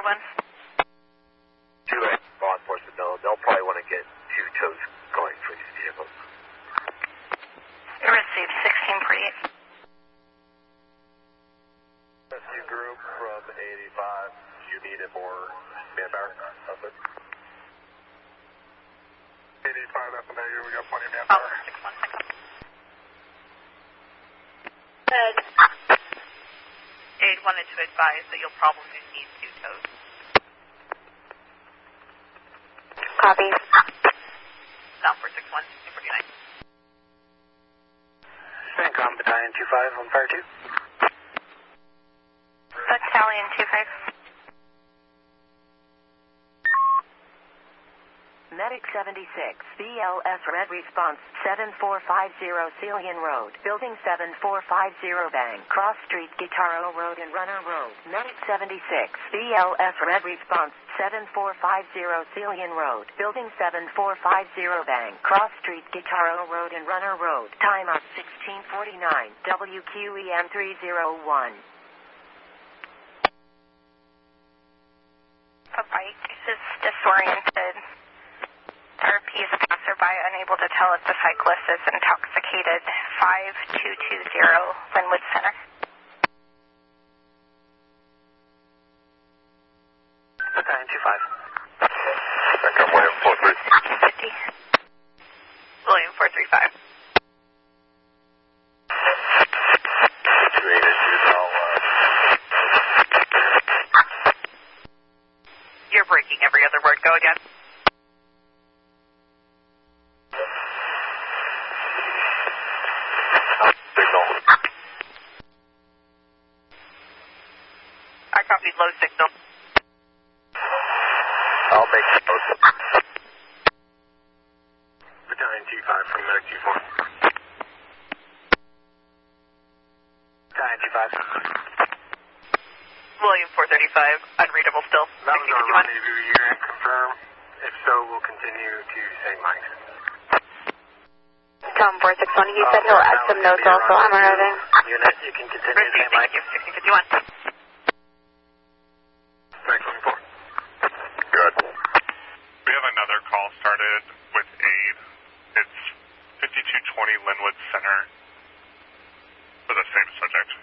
2-8, law enforcement, they'll probably want to get 2 tows going for these vehicles. You received 16 per 8. Rescue group from 85, you needed more manpower? That's it. 85, that's a negative, we got plenty of manpower. 6-1, echo. Ed. Aid wanted to advise that you'll probably need 2 tows. Copy. Down for 6-1, super good night. CENTCOM, Battalion 2-5 on fire 2. Battalion 2-5. Medic 76, BLS Red Response 7450 Celian Road, Building 7450 Bang, Cross Street, Guitarro Road and Runner Road. Medic 76, BLS Red Response 7450 Celian Road, Building 7450 Bang, Cross Street, Guitarro Road and Runner Road. Time up 1649, WQEM 301. A bike is disoriented. RP is a passerby unable to tell if the cyclist is intoxicated. 5220 Linwood Center. Battalion 2-5. CENTCOM, William 4-3. 50. William 435. 2-8 issues, You're breaking every other word. Go again. signal. I copied low signal. I'll make it both. Battalion 2-5 from Medic 2-4. Battalion 2-5. William 435, unreadable still. That was our rendezvous unit, confirm. If so, we'll continue to St. Mike's. Tom 461, he said he'll add some notes also. I'm arriving. Unit, you can continue to St. Thank Mike's. you, 1651. Medic 24. Good. We have another call started with aid. It's 5220 Linwood Center for the same subject.